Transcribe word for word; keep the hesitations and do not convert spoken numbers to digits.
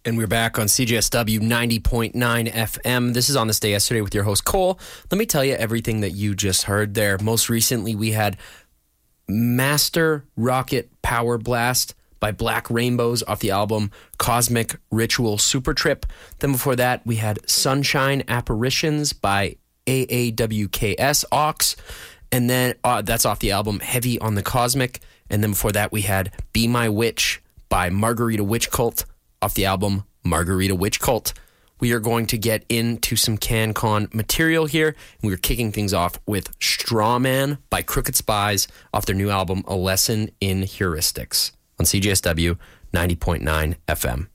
And we're back on C J S W ninety point nine F M. This is On This Day Yesterday with your host, Cole. Let me tell you everything that you just heard there. Most recently, we had Master Rocket Power Blast by Black Rainbows off the album Cosmic Ritual Super Trip. Then before that, we had Sunshine Apparitions by A A W K S Ox. And then uh, that's off the album Heavy on the Cosmic. And then before that, we had Be My Witch by Margarita Witch Cult off the album Margarita Witch Cult. We are going to get into some CanCon material here. And we're kicking things off with Straw Man by Crooked Spies off their new album A Lesson in Heuristics on C J S W ninety point nine F M.